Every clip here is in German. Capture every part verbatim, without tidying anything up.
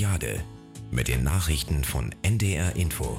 Jade mit den Nachrichten von N D R Info.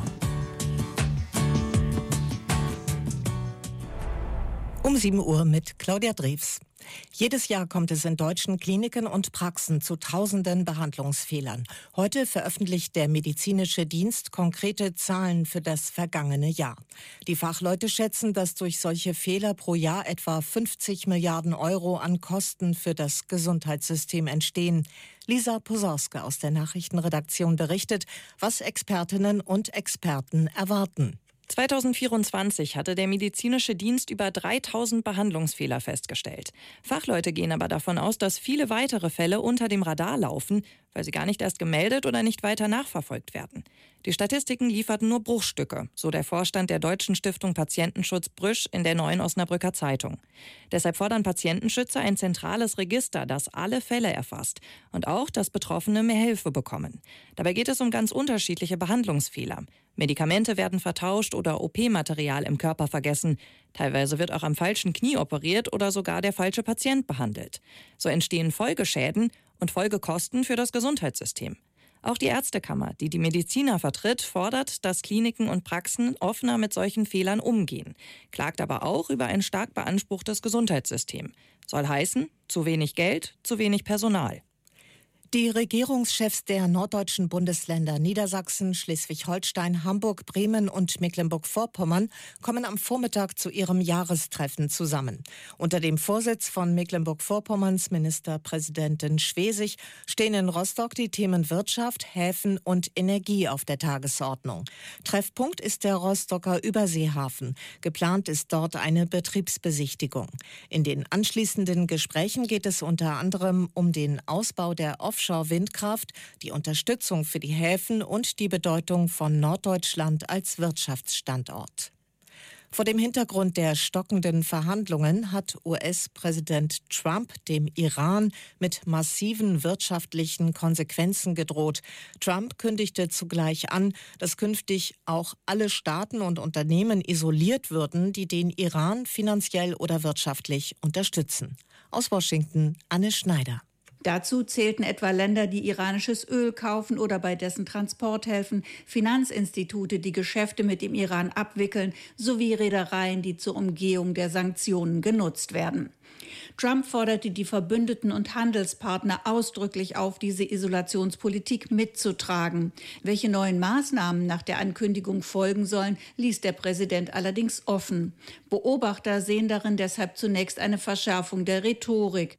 Um sieben Uhr mit Claudia Drews. Jedes Jahr kommt es in deutschen Kliniken und Praxen zu tausenden Behandlungsfehlern. Heute veröffentlicht der medizinische Dienst konkrete Zahlen für das vergangene Jahr. Die Fachleute schätzen, dass durch solche Fehler pro Jahr etwa fünfzig Milliarden Euro an Kosten für das Gesundheitssystem entstehen. Lisa Posorske aus der Nachrichtenredaktion berichtet, was Expertinnen und Experten erwarten. zweitausendvierundzwanzig hatte der medizinische Dienst über dreitausend Behandlungsfehler festgestellt. Fachleute gehen aber davon aus, dass viele weitere Fälle unter dem Radar laufen, weil sie gar nicht erst gemeldet oder nicht weiter nachverfolgt werden. Die Statistiken lieferten nur Bruchstücke, so der Vorstand der Deutschen Stiftung Patientenschutz Brüsch in der Neuen Osnabrücker Zeitung. Deshalb fordern Patientenschützer ein zentrales Register, das alle Fälle erfasst und auch, dass Betroffene mehr Hilfe bekommen. Dabei geht es um ganz unterschiedliche Behandlungsfehler. Medikamente werden vertauscht oder O P-Material im Körper vergessen. Teilweise wird auch am falschen Knie operiert oder sogar der falsche Patient behandelt. So entstehen Folgeschäden und Folgekosten für das Gesundheitssystem. Auch die Ärztekammer, die die Mediziner vertritt, fordert, dass Kliniken und Praxen offener mit solchen Fehlern umgehen, klagt aber auch über ein stark beanspruchtes Gesundheitssystem. Soll heißen, zu wenig Geld, zu wenig Personal. Die Regierungschefs der norddeutschen Bundesländer Niedersachsen, Schleswig-Holstein, Hamburg, Bremen und Mecklenburg-Vorpommern kommen am Vormittag zu ihrem Jahrestreffen zusammen. Unter dem Vorsitz von Mecklenburg-Vorpommerns Ministerpräsidentin Schwesig stehen in Rostock die Themen Wirtschaft, Häfen und Energie auf der Tagesordnung. Treffpunkt ist der Rostocker Überseehafen. Geplant ist dort eine Betriebsbesichtigung. In den anschließenden Gesprächen geht es unter anderem um den Ausbau der Offshore-Windkraft, die Unterstützung für die Häfen und die Bedeutung von Norddeutschland als Wirtschaftsstandort. Vor dem Hintergrund der stockenden Verhandlungen hat U S-Präsident Trump dem Iran mit massiven wirtschaftlichen Konsequenzen gedroht. Trump kündigte zugleich an, dass künftig auch alle Staaten und Unternehmen isoliert würden, die den Iran finanziell oder wirtschaftlich unterstützen. Aus Washington, Anne Schneider. Dazu zählten etwa Länder, die iranisches Öl kaufen oder bei dessen Transport helfen, Finanzinstitute, die Geschäfte mit dem Iran abwickeln, sowie Reedereien, die zur Umgehung der Sanktionen genutzt werden. Trump forderte die Verbündeten und Handelspartner ausdrücklich auf, diese Isolationspolitik mitzutragen. Welche neuen Maßnahmen nach der Ankündigung folgen sollen, ließ der Präsident allerdings offen. Beobachter sehen darin deshalb zunächst eine Verschärfung der Rhetorik.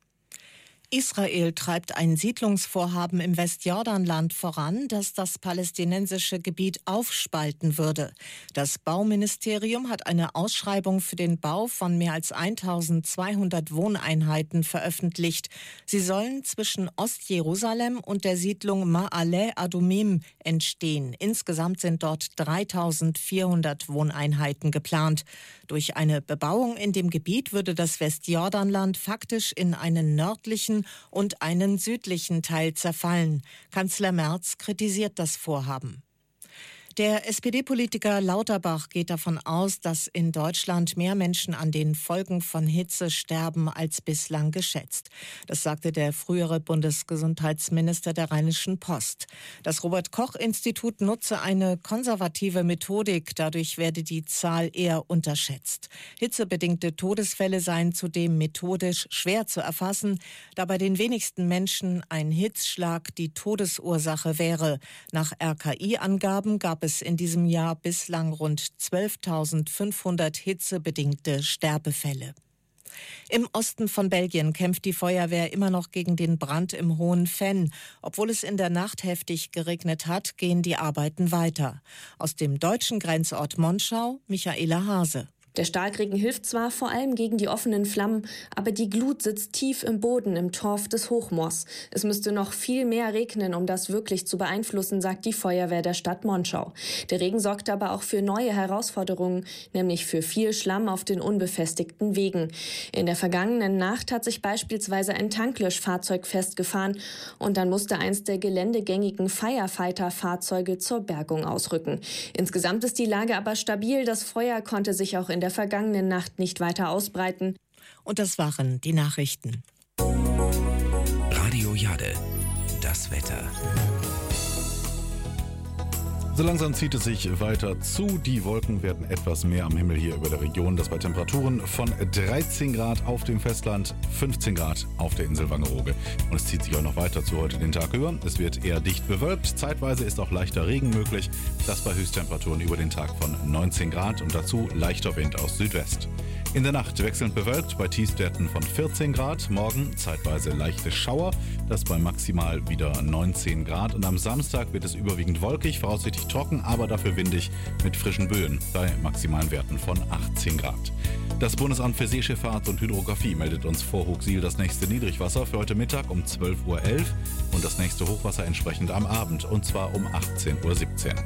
Israel treibt ein Siedlungsvorhaben im Westjordanland voran, das das palästinensische Gebiet aufspalten würde. Das Bauministerium hat eine Ausschreibung für den Bau von mehr als eintausendzweihundert Wohneinheiten veröffentlicht. Sie sollen zwischen Ostjerusalem und der Siedlung Ma'ale Adumim entstehen. Insgesamt sind dort dreitausendvierhundert Wohneinheiten geplant. Durch eine Bebauung in dem Gebiet würde das Westjordanland faktisch in einen nördlichen und einen südlichen Teil zerfallen. Kanzler Merz kritisiert das Vorhaben. Der S P D-Politiker Lauterbach geht davon aus, dass in Deutschland mehr Menschen an den Folgen von Hitze sterben als bislang geschätzt. Das sagte der frühere Bundesgesundheitsminister der Rheinischen Post. Das Robert-Koch-Institut nutze eine konservative Methodik, dadurch werde die Zahl eher unterschätzt. Hitzebedingte Todesfälle seien zudem methodisch schwer zu erfassen, da bei den wenigsten Menschen ein Hitzschlag die Todesursache wäre. Nach R K I-Angaben gab es in diesem Jahr bislang rund zwölftausendfünfhundert hitzebedingte Sterbefälle. Im Osten von Belgien kämpft die Feuerwehr immer noch gegen den Brand im Hohen Venn. Obwohl es in der Nacht heftig geregnet hat, gehen die Arbeiten weiter. Aus dem deutschen Grenzort Monschau, Michaela Hase. Der Starkregen hilft zwar vor allem gegen die offenen Flammen, aber die Glut sitzt tief im Boden im Torf des Hochmoors. Es müsste noch viel mehr regnen, um das wirklich zu beeinflussen, sagt die Feuerwehr der Stadt Monschau. Der Regen sorgt aber auch für neue Herausforderungen, nämlich für viel Schlamm auf den unbefestigten Wegen. In der vergangenen Nacht hat sich beispielsweise ein Tanklöschfahrzeug festgefahren und dann musste eins der geländegängigen Firefighter-Fahrzeuge zur Bergung ausrücken. Insgesamt ist die Lage aber stabil. Das Feuer konnte sich auch in der vergangenen Nacht nicht weiter ausbreiten. Und das waren die Nachrichten. Radio Jade, das Wetter. So langsam zieht es sich weiter zu. Die Wolken werden etwas mehr am Himmel hier über der Region. Das bei Temperaturen von dreizehn Grad auf dem Festland, fünfzehn Grad auf der Insel Wangerooge. Und es zieht sich auch noch weiter zu heute den Tag über. Es wird eher dicht bewölkt. Zeitweise ist auch leichter Regen möglich. Das bei Höchsttemperaturen über den Tag von neunzehn Grad und dazu leichter Wind aus Südwest. In der Nacht wechselnd bewölkt bei Tiefstwerten von vierzehn Grad. Morgen zeitweise leichte Schauer, das bei maximal wieder neunzehn Grad. Und am Samstag wird es überwiegend wolkig, voraussichtlich trocken, aber dafür windig mit frischen Böen bei maximalen Werten von achtzehn Grad. Das Bundesamt für Seeschifffahrt und Hydrographie meldet uns vor Hochsiel das nächste Niedrigwasser für heute Mittag um zwölf Uhr elf und das nächste Hochwasser entsprechend am Abend, und zwar um achtzehn Uhr siebzehn.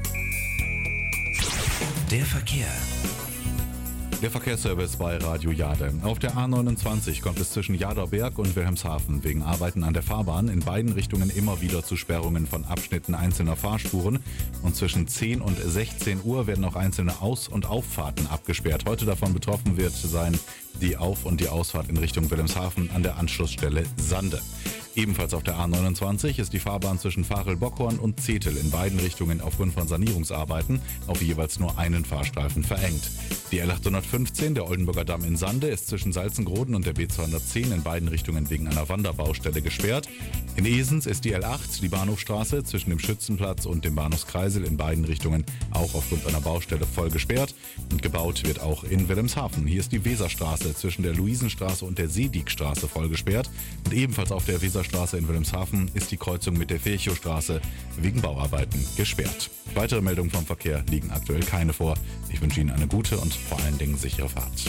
Der Verkehr. Der Verkehrsservice bei Radio Jade. Auf der A neunundzwanzig kommt es zwischen Jaderberg und Wilhelmshaven wegen Arbeiten an der Fahrbahn in beiden Richtungen immer wieder zu Sperrungen von Abschnitten einzelner Fahrspuren. Und zwischen zehn und sechzehn Uhr werden auch einzelne Aus- und Auffahrten abgesperrt. Heute davon betroffen wird sein die Auf- und die Ausfahrt in Richtung Wilhelmshaven an der Anschlussstelle Sande. Ebenfalls auf der A neunundzwanzig ist die Fahrbahn zwischen Varel-Bockhorn und Zetel in beiden Richtungen aufgrund von Sanierungsarbeiten auf jeweils nur einen Fahrstreifen verengt. Die L achthundertfünfzehn, der Oldenburger Damm in Sande, ist zwischen Salzengroden und der B zweihundertzehn in beiden Richtungen wegen einer Wanderbaustelle gesperrt. In Esens ist die L acht, die Bahnhofstraße, zwischen dem Schützenplatz und dem Bahnhofskreisel in beiden Richtungen auch aufgrund einer Baustelle voll gesperrt. Und gebaut wird auch in Wilhelmshaven. Hier ist die Weserstraße zwischen der Luisenstraße und der Seediekstraße voll gesperrt. Und ebenfalls auf der Weserstraße in Wilhelmshaven ist die Kreuzung mit der Ferchowstraße wegen Bauarbeiten gesperrt. Weitere Meldungen vom Verkehr liegen aktuell keine vor. Ich wünsche Ihnen eine gute und vor allen Dingen sichere Fahrt.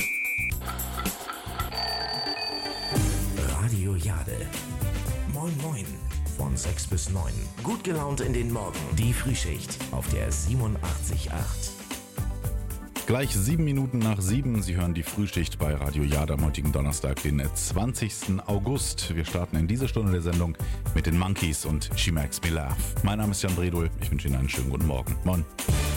Radio Jade. Moin Moin. Von sechs bis neun. Gut gelaunt in den Morgen. Die Frühschicht auf der siebenundachtzig Komma acht. Gleich sieben Minuten nach sieben. Sie hören die Frühschicht bei Radio Jade am heutigen Donnerstag, den zwanzigsten August. Wir starten in dieser Stunde der Sendung mit den Monkeys und She Makes Me Laugh. Mein Name ist Jan Bredul. Ich wünsche Ihnen einen schönen guten Morgen. Moin.